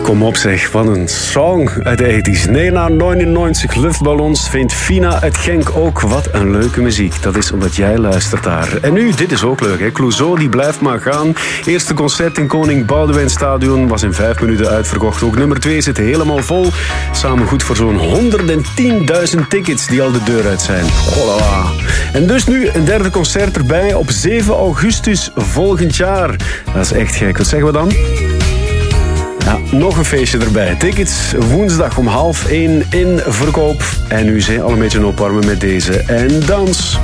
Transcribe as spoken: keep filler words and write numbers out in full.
Kom op zeg, wat een song uit de tachtig. Nena negenennegentig luchtballons vindt Fina uit Genk ook. Wat een leuke muziek. Dat is omdat jij luistert daar. En nu, dit is ook leuk, hè. Clouseau, die blijft maar gaan. Eerste concert in Koning Boudewijn Stadion was in vijf minuten uitverkocht. Ook nummer twee zit helemaal vol. Samen goed voor zo'n honderdtienduizend tickets die al de deur uit zijn. Voilà. En dus nu een derde concert erbij op zeven augustus volgend jaar. Dat is echt gek. Wat zeggen we dan? Ja, nog een feestje erbij. Tickets woensdag om half één in verkoop. En nu zijn al een beetje opwarmen met deze. En dans.